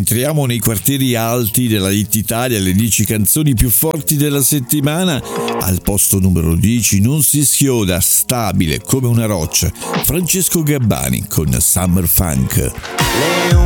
entriamo nei quartieri alti della Hit Italia, le 10 canzoni più forti della settimana. Al posto numero 10 non si schioda, stabile come una roccia, Francesco Gabbani con Summer Funk.